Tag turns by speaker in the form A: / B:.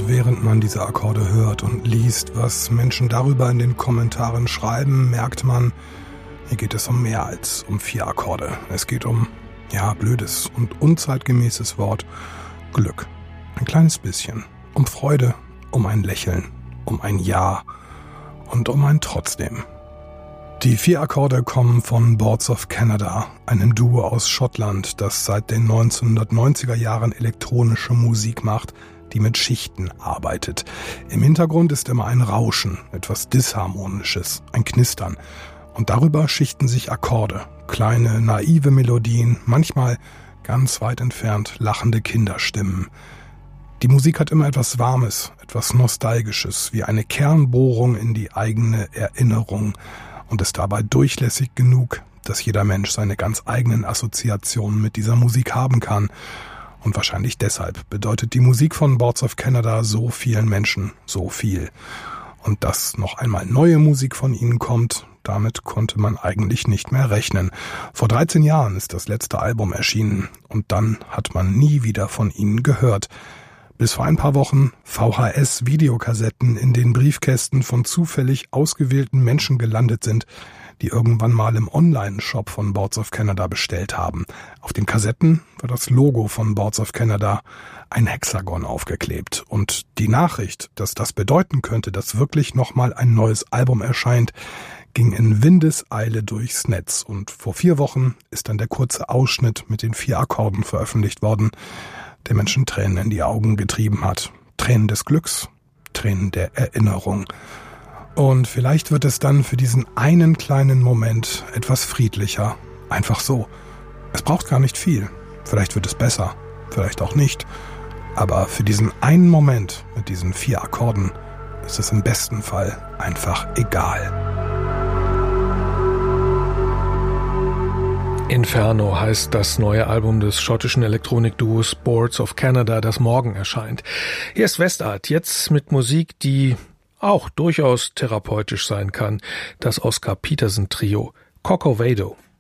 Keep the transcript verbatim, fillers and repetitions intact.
A: Und während man diese Akkorde hört und liest, was Menschen darüber in den Kommentaren schreiben, merkt man, hier geht es um mehr als um vier Akkorde. Es geht um, ja, blödes und unzeitgemäßes Wort, Glück. Ein kleines bisschen. Um Freude, um ein Lächeln, um ein Ja und um ein Trotzdem. Die vier Akkorde kommen von Boards of Canada, einem Duo aus Schottland, das seit den neunzehnhundertneunziger Jahren elektronische Musik macht, die mit Schichten arbeitet. Im Hintergrund ist immer ein Rauschen, etwas Disharmonisches, ein Knistern. Und darüber schichten sich Akkorde, kleine, naive Melodien, manchmal ganz weit entfernt lachende Kinderstimmen. Die Musik hat immer etwas Warmes, etwas Nostalgisches, wie eine Kernbohrung in die eigene Erinnerung und ist dabei durchlässig genug, dass jeder Mensch seine ganz eigenen Assoziationen mit dieser Musik haben kann. Und wahrscheinlich deshalb bedeutet die Musik von Boards of Canada so vielen Menschen so viel. Und dass noch einmal neue Musik von ihnen kommt, damit konnte man eigentlich nicht mehr rechnen. Vor dreizehn Jahren ist das letzte Album erschienen und dann hat man nie wieder von ihnen gehört. Bis vor ein paar Wochen V H S-Videokassetten in den Briefkästen von zufällig ausgewählten Menschen gelandet sind, die irgendwann mal im Online-Shop von Boards of Canada bestellt haben. Auf den Kassetten war das Logo von Boards of Canada, ein Hexagon, aufgeklebt. Und die Nachricht, dass das bedeuten könnte, dass wirklich nochmal ein neues Album erscheint, ging in Windeseile durchs Netz. Und vor vier Wochen ist dann der kurze Ausschnitt mit den vier Akkorden veröffentlicht worden, der Menschen Tränen in die Augen getrieben hat. Tränen des Glücks, Tränen der Erinnerung. Und vielleicht wird es dann für diesen einen kleinen Moment etwas friedlicher. Einfach so. Es braucht gar nicht viel. Vielleicht wird es besser, vielleicht auch nicht. Aber für diesen einen Moment mit diesen vier Akkorden ist es im besten Fall einfach egal.
B: Inferno heißt das neue Album des schottischen Elektronikduos Boards of Canada, das morgen erscheint. Hier ist Westart, jetzt mit Musik, die auch durchaus therapeutisch sein kann. Das Oscar Peterson Trio, Corcovado.